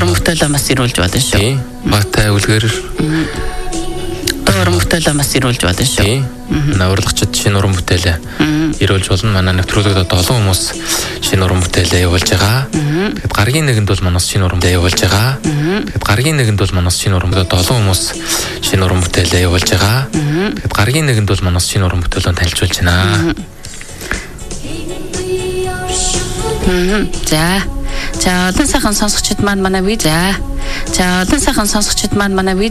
уран бүтээлээ бас ирүүлж байна шүү. Тийм. Багтай үлгэр уран бүтээлээ бас ирүүлж байна шүү. Тийм. Урлагчид шинэ уран бүтээлээ ирүүлж болно. Манай нэвтрүүлэгт одоо олон хүмүүс шинэ уран бүтээлээ явуулж байгаа. Тэгэхэд гаргийн нэгэнд бол манаас шинэ уран бүтээлээ явуулж байгаа. Тэгэхэд гаргийн нэгэнд бол манаас шинэ уран бүтээлээ олон хүмүүс шинэ уран бүтээлээ явуулж байгаа. Тэгэхэд гаргийн нэгэнд бол манаас шинэ уран бүтээлээ танилцуулж байна. За одоо сайхан сонсогчид маань манай